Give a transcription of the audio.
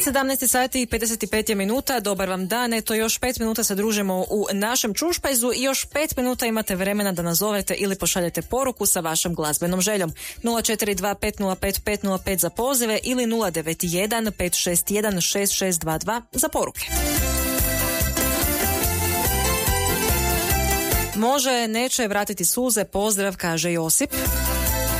17 sati i 55 minuta, dobar vam dan, eto još 5 minuta se družimo u našem čušpajzu i još 5 minuta imate vremena da nazovete ili pošaljete poruku sa vašom glazbenom željom. 042505505 za pozive ili 09156166622 za poruke. Može, neće vratiti suze, pozdrav, kaže Josip.